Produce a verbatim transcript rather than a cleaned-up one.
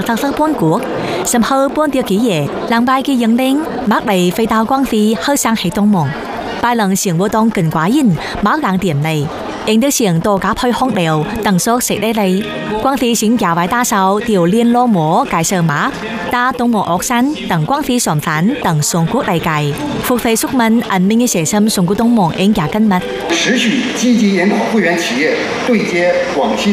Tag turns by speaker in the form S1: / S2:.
S1: 特色半局，甚後半條幾夜，兩敗嘅英靈，麥嚟飛到光飛後生係東夢，拜能成活動更寡人，麥硬點嚟。應得成多家配空料，等熟食呢嚟。光飛先教壞打手調練羅摩介紹馬，打東夢岳山等光飛上反等送國嚟計。付費宿問人民嘅寫心送國東夢應價緊密。
S2: 持續積極研討會員企業對接廣西。